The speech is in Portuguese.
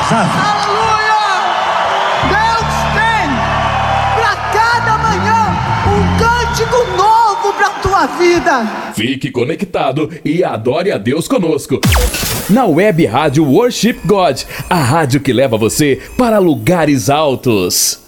Aleluia! Deus tem para cada manhã um cântico novo para a tua vida. Fique conectado e adore a Deus conosco. Na Web Rádio Worship God, a rádio que leva você para lugares altos.